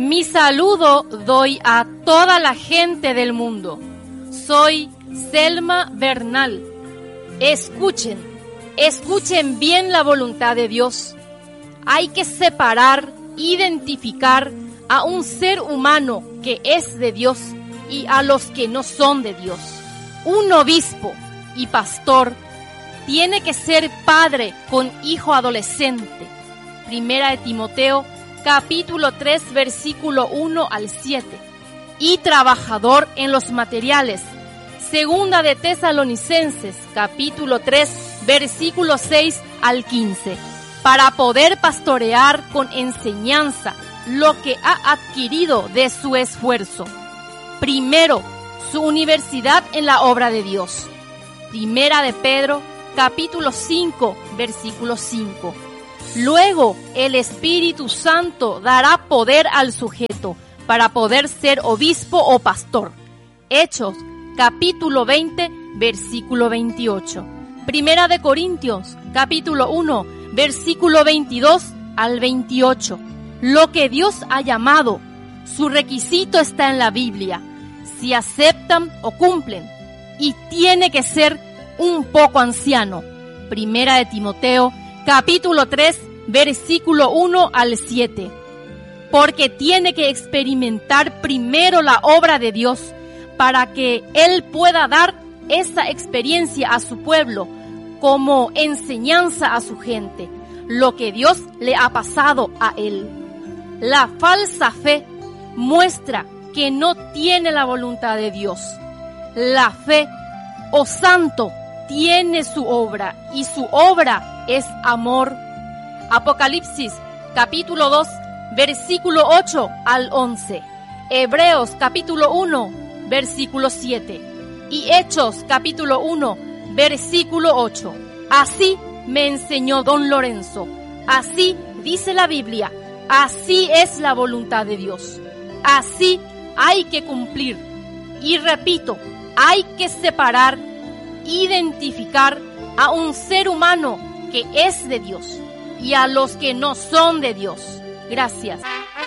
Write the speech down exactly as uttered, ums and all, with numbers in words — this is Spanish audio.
Mi saludo doy a toda la gente del mundo. Soy Selma Bernal. Escuchen, escuchen bien la voluntad de Dios. Hay que separar, identificar a un ser humano que es de Dios y a los que no son de Dios. Un obispo y pastor tiene que ser padre con hijo adolescente. Primera de Timoteo, capítulo tres, versículo uno al siete. Y trabajador en los materiales. Segunda de Tesalonicenses, capítulo tres, versículo seis al quince. Para poder pastorear con enseñanza lo que ha adquirido de su esfuerzo. Primero, su universidad en la obra de Dios. Primera de Pedro, capítulo cinco, versículo cinco. Luego, el Espíritu Santo dará poder al sujeto para poder ser obispo o pastor. Hechos, capítulo veinte, versículo veintiocho. Primera de Corintios, capítulo uno, versículo veintidós al veintiocho. Lo que Dios ha llamado, su requisito está en la Biblia. Si aceptan o cumplen, y tiene que ser un poco anciano. Primera de Timoteo, capítulo tres, versículo uno al siete. Porque tiene que experimentar primero la obra de Dios para que Él pueda dar esa experiencia a su pueblo como enseñanza a su gente, lo que Dios le ha pasado a Él. La falsa fe muestra que no tiene la voluntad de Dios. La fe, oh santo, tiene su obra y su obra es amor. Apocalipsis, capítulo dos, versículo ocho al once. Hebreos, capítulo uno, versículo siete. Y Hechos, capítulo uno, versículo ocho. Así me enseñó don Lorenzo. Así dice la Biblia. Así es la voluntad de Dios. Así hay que cumplir. Y repito, hay que separar, identificar a un ser humano que es de Dios y a los que no son de Dios. Gracias.